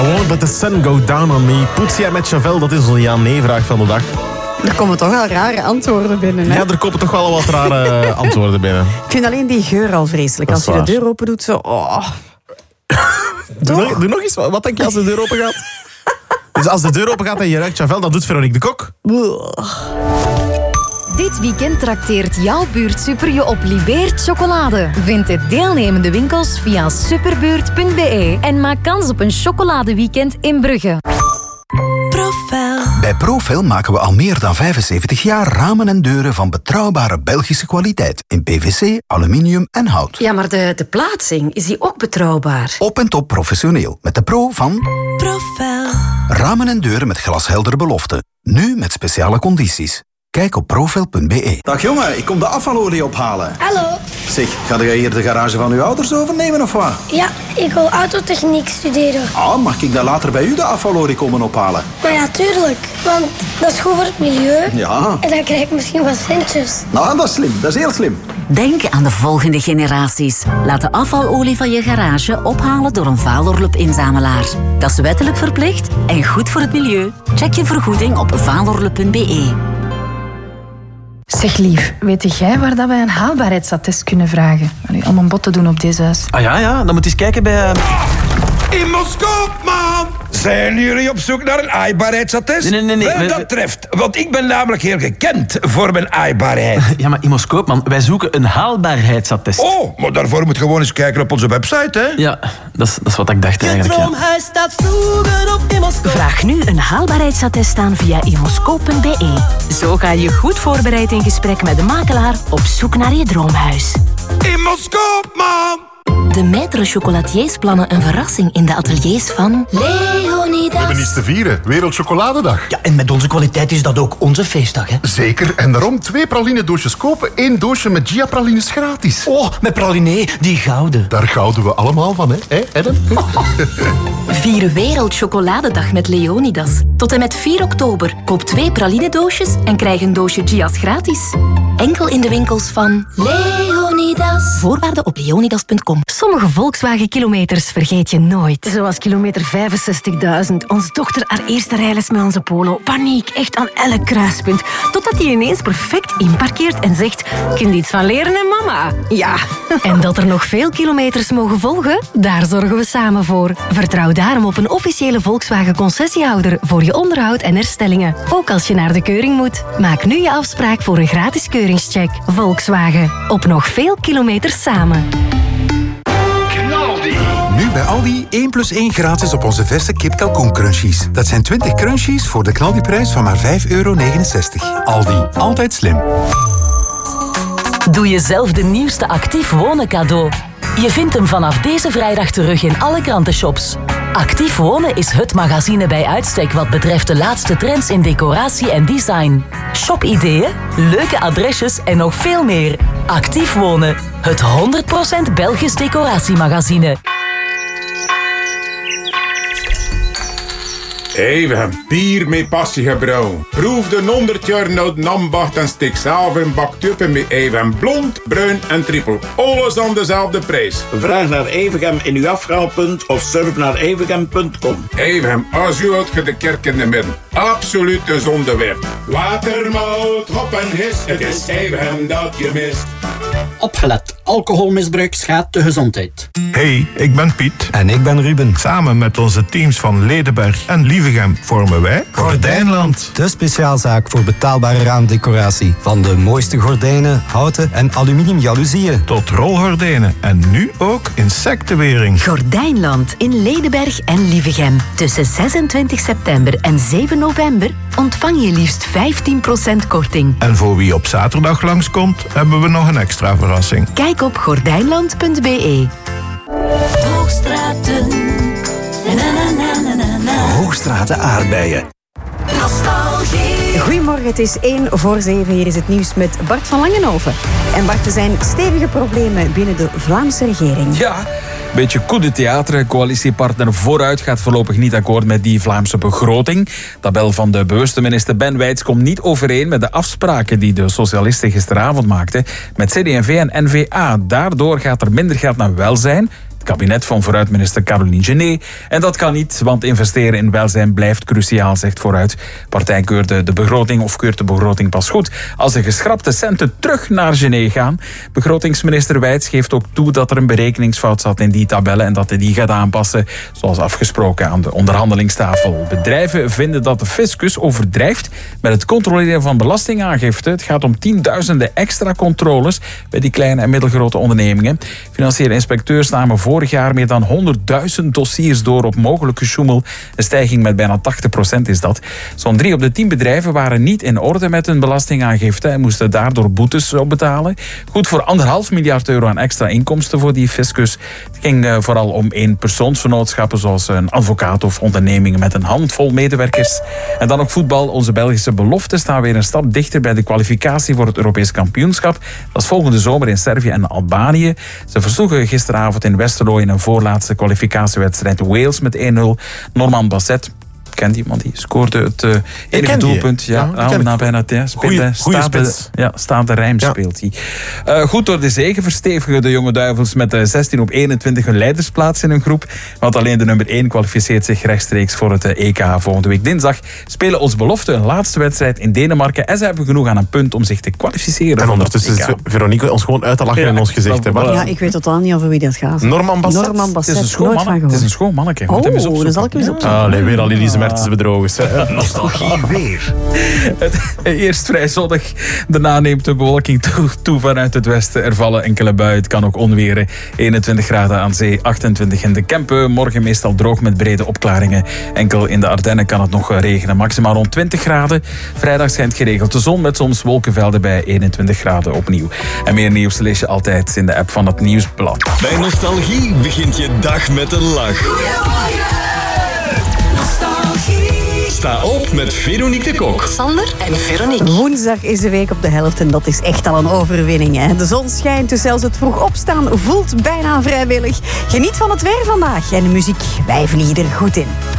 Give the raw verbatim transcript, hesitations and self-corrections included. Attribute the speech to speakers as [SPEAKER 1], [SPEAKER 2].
[SPEAKER 1] I won't let the sun go down on me. Poets jij met Chevelle? Dat is onze ja-nee-vraag van de dag.
[SPEAKER 2] Er komen toch wel rare antwoorden binnen, hè?
[SPEAKER 1] Ja, er komen toch wel wat rare antwoorden binnen.
[SPEAKER 2] Ik vind alleen die geur al vreselijk. Als je waar. de deur open doet, zo... Oh.
[SPEAKER 1] doe, nog, doe nog eens. Wat denk je als de deur open gaat? Dus als de deur open gaat en je ruikt Chevelle, dan doet Veronique de Kok.
[SPEAKER 3] Dit weekend trakteert jouw buurt Super je op Libeert chocolade. Vind de deelnemende winkels via superbuurt punt b e en maak kans op een chocoladeweekend in Brugge.
[SPEAKER 4] Profel. Bij Profel maken we al meer dan vijfenzeventig jaar ramen en deuren van betrouwbare Belgische kwaliteit. In P V C, aluminium en hout.
[SPEAKER 5] Ja, maar de, de plaatsing, is die ook betrouwbaar?
[SPEAKER 4] Op en top professioneel. Met de pro van...
[SPEAKER 5] Profel.
[SPEAKER 4] Ramen en deuren met glasheldere beloften. Nu met speciale condities. Kijk op profel punt b e.
[SPEAKER 6] Dag jongen, ik kom de afvalolie ophalen.
[SPEAKER 7] Hallo.
[SPEAKER 6] Zeg, ga jij hier de garage van uw ouders overnemen of wat?
[SPEAKER 7] Ja, ik wil autotechniek studeren.
[SPEAKER 6] Ah, mag ik dan later bij u de afvalolie komen ophalen?
[SPEAKER 7] Maar ja, tuurlijk. Want dat is goed voor het milieu.
[SPEAKER 6] Ja.
[SPEAKER 7] En dan krijg ik misschien wat centjes.
[SPEAKER 6] Nou, dat is slim. Dat is heel slim.
[SPEAKER 8] Denk aan de volgende generaties. Laat de afvalolie van je garage ophalen door een Valorlup-inzamelaar. Dat is wettelijk verplicht en goed voor het milieu. Check je vergoeding op valorlup punt b e.
[SPEAKER 9] Zeg lief, weet jij waar dat wij een haalbaarheidsattest kunnen vragen? Allee, om een bod te doen op deze huis.
[SPEAKER 10] Ah ja, ja, dan moet je eens kijken bij... Uh...
[SPEAKER 11] Immoscoop, man! Zijn jullie op zoek naar een aaibaarheidsattest?
[SPEAKER 10] Nee, nee, nee. nee.
[SPEAKER 11] Wel, dat treft, want ik ben namelijk heel gekend voor mijn aaibaarheid.
[SPEAKER 10] Ja, maar Immoscoop, man, wij zoeken een haalbaarheidsattest.
[SPEAKER 11] Oh, maar daarvoor moet je gewoon eens kijken op onze website, hè?
[SPEAKER 10] Ja, dat is, dat is wat ik dacht eigenlijk, ja.
[SPEAKER 4] droomhuis staat vroeger op Immoscoop.
[SPEAKER 12] Vraag nu een haalbaarheidsattest aan via immoscoop punt b e. Zo ga je goed voorbereid in gesprek met de makelaar op zoek naar je droomhuis.
[SPEAKER 11] Immoscoop, man!
[SPEAKER 12] De Maître Chocolatiers plannen een verrassing in de ateliers van Leonidas.
[SPEAKER 13] We hebben iets te vieren. Wereldchocoladedag.
[SPEAKER 14] Ja, en met onze kwaliteit is dat ook onze feestdag, hè?
[SPEAKER 13] Zeker. En daarom twee praline-doosjes kopen. één doosje met Gia-pralines gratis.
[SPEAKER 14] Oh, met praline, die gouden.
[SPEAKER 13] Daar gouden we allemaal van, hè? Hé, Adam?
[SPEAKER 12] Vier Wereldchocoladedag met Leonidas. Tot en met vier oktober. Koop twee pralinedoosjes en krijg een doosje Gia's gratis. Enkel in de winkels van Leonidas. Voorwaarden op leonidas punt com.
[SPEAKER 15] Sommige Volkswagen-kilometers vergeet je nooit. Zoals kilometer vijfenzestigduizend. Onze dochter haar eerste rijles met onze Polo. Paniek, echt aan elk kruispunt. Totdat hij ineens perfect inparkeert en zegt... Kind iets van leren en mama. Ja. En dat er nog veel kilometers mogen volgen? Daar zorgen we samen voor. Vertrouw daarom op een officiële Volkswagen-concessiehouder voor je onderhoud en herstellingen. Ook als je naar de keuring moet. Maak nu je afspraak voor een gratis keuringscheck. Volkswagen. Op nog veel kilometers samen.
[SPEAKER 16] Nu bij Aldi één plus één gratis op onze verse kip kalkoen crunchies. Dat zijn twintig crunchies voor de knaldiprijs van maar vijf euro negenenzestig. Aldi, altijd slim.
[SPEAKER 17] Doe jezelf de nieuwste Actief Wonen cadeau. Je vindt hem vanaf deze vrijdag terug in alle krantenshops. Actief Wonen is het magazine bij uitstek wat betreft de laatste trends in decoratie en design. Shopideeën, leuke adresjes en nog veel meer. Actief Wonen, het honderd procent Belgisch decoratiemagazine.
[SPEAKER 18] Even bier met passie gebrouwen. Proef de honderd jaar oud nambacht en stik zelf een bak tuppen met even blond, bruin en trippel. Alles aan dezelfde prijs.
[SPEAKER 19] Vraag naar Evegem in uw afhaalpunt of surf naar evegem punt com.
[SPEAKER 18] Evegem, als u uit de kerk in de midden. Absoluut de zonde werd. Watermout, hop en his, het is Evegem dat je mist.
[SPEAKER 20] Opgelet, alcoholmisbruik schaadt de gezondheid.
[SPEAKER 21] Hey, ik ben Piet.
[SPEAKER 22] En ik ben Ruben.
[SPEAKER 21] Samen met onze teams van Ledenberg en Lievegem vormen wij
[SPEAKER 22] Gordijnland. De speciaalzaak voor betaalbare raamdecoratie. Van de mooiste gordijnen, houten en aluminium jaloezieën.
[SPEAKER 21] Tot rolgordijnen en nu ook insectenwering.
[SPEAKER 12] Gordijnland in Ledenberg en Lievegem. Tussen zesentwintig september en zeven november ontvang je liefst vijftien procent korting.
[SPEAKER 21] En voor wie op zaterdag langskomt, hebben we nog een extra verrassing.
[SPEAKER 12] Kijk op gordijnland punt b e.
[SPEAKER 4] Hoogstraten. Na, na, na, na, na.
[SPEAKER 14] Hoogstraten aardbeien.
[SPEAKER 4] Nostalgie.
[SPEAKER 2] Goedemorgen, het is één voor zeven. Hier is het nieuws met Bart van Langenhoven. En Bart, er zijn stevige problemen binnen de Vlaamse regering.
[SPEAKER 23] Ja, een beetje coup de theater. Coalitiepartner Vooruit gaat voorlopig niet akkoord met die Vlaamse begroting. Tabel van de bewuste minister Ben Wijts komt niet overeen met de afspraken die de socialisten gisteravond maakten met C D en V en N V A. Daardoor gaat er minder geld naar welzijn, Het kabinet van vooruitminister Caroline Genet. En dat kan niet, want investeren in welzijn blijft cruciaal, zegt Vooruit. Partij keurde de begroting of keurt de begroting pas goed als de geschrapte centen terug naar Genet gaan. Begrotingsminister Wijts geeft ook toe dat er een berekeningsfout zat in die tabellen en dat hij die gaat aanpassen, zoals afgesproken aan de onderhandelingstafel. Bedrijven vinden dat de fiscus overdrijft met het controleren van belastingaangifte. Het gaat om tienduizenden extra controles bij die kleine en middelgrote ondernemingen. Financiële inspecteurs namen vorig jaar meer dan honderdduizend dossiers door op mogelijk gesjoemel. Een stijging met bijna tachtig procent is dat. Zo'n drie op de tien bedrijven waren niet in orde met hun belastingaangifte en moesten daardoor boetes op betalen. Goed voor anderhalf miljard euro aan extra inkomsten voor die fiscus. Het ging uh, vooral om eenpersoonsvernootschappen zoals een advocaat of ondernemingen met een handvol medewerkers. En dan ook voetbal. Onze Belgische beloften staan weer een stap dichter bij de kwalificatie voor het Europees kampioenschap. Dat is volgende zomer in Servië en Albanië. Ze versloegen gisteravond in Westerlo in een voorlaatste kwalificatiewedstrijd Wales met één nul. Norman Basset, kent iemand die scoorde het uh, enige doelpunt. Ja, ja, ja na bijna ja,
[SPEAKER 1] goeie spits.
[SPEAKER 23] Ja, staat de Rijm ja. speelt hij. Uh, goed door de zege verstevigen de Jonge Duivels met uh, zestien op eenentwintig een leidersplaats in een groep. Want alleen de nummer één kwalificeert zich rechtstreeks voor het uh, E K. Volgende week dinsdag spelen ons belofte een laatste wedstrijd in Denemarken. En ze hebben genoeg aan een punt om zich te kwalificeren.
[SPEAKER 1] En ondertussen is Veronique ons gewoon uit te lachen ja, in ons gezicht.
[SPEAKER 2] Hè, ja, ik weet totaal niet over wie dat gaat.
[SPEAKER 1] Norman Basset.
[SPEAKER 2] Norman Basset.
[SPEAKER 23] Het is een schoon manneke. Het is een schoon manneke.
[SPEAKER 2] Oh, dan zal ik hem eens opzoeken.
[SPEAKER 1] Ah, nee, weer al Elise Mertens bedrogers.
[SPEAKER 14] Nostalgie weer.
[SPEAKER 23] Eerst vrij zonnig. Daarna neemt de bewolking toe, toe vanuit het westen. Er vallen enkele buien. Het kan ook onweren. eenentwintig graden aan zee, achtentwintig in de Kempen. Morgen meestal droog met brede opklaringen. Enkel in de Ardennen kan het nog regenen. Maximaal rond twintig graden. Vrijdag schijnt geregeld de zon met soms wolkenvelden bij eenentwintig graden opnieuw. En meer nieuws lees je altijd in de app van het Nieuwsblad.
[SPEAKER 3] Bij Nostalgie begint je dag met een lach. Sta op met Veronique de Kok.
[SPEAKER 12] Sander en Veronique.
[SPEAKER 2] Woensdag is de week op de helft en dat is echt al een overwinning. Hè? De zon schijnt, dus zelfs het vroeg opstaan voelt bijna vrijwillig. Geniet van het weer vandaag en de muziek, wij vliegen er goed in.